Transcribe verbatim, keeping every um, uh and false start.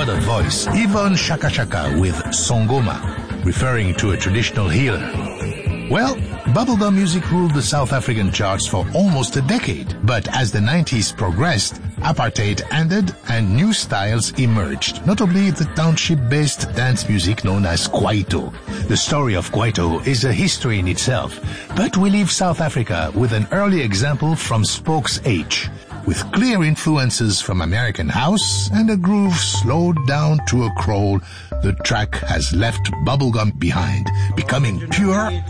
what a voice. Yvonne Chaka Chaka with Songoma, referring to a traditional healer. Well, bubblegum music ruled the South African charts for almost a decade. But as the nineties progressed, apartheid ended and new styles emerged, notably the township-based dance music known as Kwaito. The story of Kwaito is a history in itself, but we leave South Africa with an early example from Spokes H, with clear influences from American house and a groove slowed down to a crawl. The track has left bubblegum behind, becoming pure